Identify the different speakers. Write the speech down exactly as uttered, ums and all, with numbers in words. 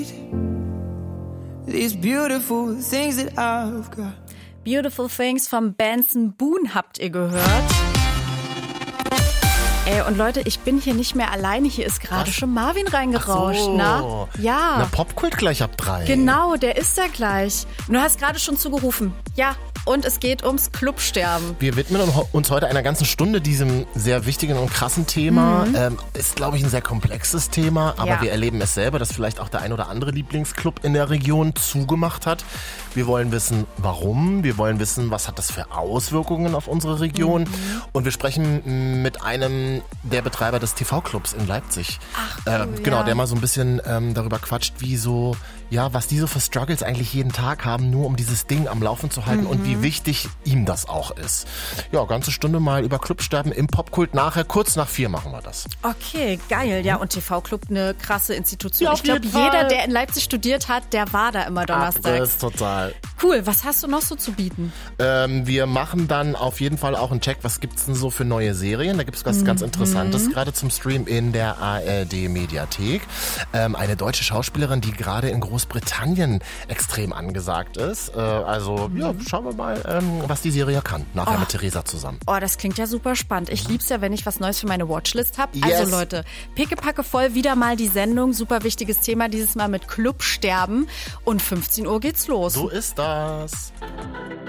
Speaker 1: These beautiful things that I've got.
Speaker 2: Beautiful Things vom Benson Boone habt ihr gehört. Ey, und Leute, ich bin hier nicht mehr alleine. Hier ist gerade schon Marvin reingerauscht.
Speaker 3: So.
Speaker 2: Na? Ja.
Speaker 3: Na, Popkult gleich ab drei.
Speaker 2: Genau, der ist da gleich. Und du hast gerade schon zugerufen. Ja, und es geht ums Clubsterben.
Speaker 3: Wir widmen uns heute einer ganzen Stunde diesem sehr wichtigen und krassen Thema. Mhm. Ähm, ist, glaube ich, ein sehr komplexes Thema, aber
Speaker 2: ja.
Speaker 3: wir erleben es selber, dass vielleicht auch der ein oder andere Lieblingsclub in der Region zugemacht hat. Wir wollen wissen, warum. Wir wollen wissen, was hat das für Auswirkungen auf unsere Region. Mhm. Und wir sprechen mit einem der Betreiber des T V-Clubs in Leipzig.
Speaker 2: Ach, cool,
Speaker 3: äh, genau,
Speaker 2: ja.
Speaker 3: der mal so ein bisschen ähm, darüber quatscht, wie so, ja, was die so für Struggles eigentlich jeden Tag haben, nur um dieses Ding am Laufen zu halten mhm. und wie wichtig ihm das auch ist. Ja, ganze Stunde mal über Clubsterben im Popkult. Nachher, kurz nach vier machen wir das.
Speaker 2: Okay, geil. Ja, und T V-Club, eine krasse Institution.
Speaker 3: Ja,
Speaker 2: ich glaube,
Speaker 3: jeden Fall.
Speaker 2: jeder, der in Leipzig studiert hat, der war da immer donnerstags.
Speaker 3: Das ist total.
Speaker 2: Cool, was hast du noch so zu bieten?
Speaker 3: Ähm, wir machen dann auf jeden Fall auch einen Check, was gibt's denn so für neue Serien. Da gibt's was mhm. ganz Interessantes, gerade zum Stream in der A R D-Mediathek. Ähm, eine deutsche Schauspielerin, die gerade in Großbritannien extrem angesagt ist. Äh, also, mhm. ja, schauen wir mal, ähm, was die Serie kann. Nachher
Speaker 2: oh.
Speaker 3: mit Theresa zusammen.
Speaker 2: Oh, das klingt ja super spannend. Ich lieb's ja, wenn ich was Neues für meine Watchlist habe.
Speaker 3: Yes.
Speaker 2: Also Leute, pickepacke voll wieder mal die Sendung. Super wichtiges Thema, dieses Mal mit Clubsterben. Und fünfzehn Uhr geht's los.
Speaker 3: So ist das.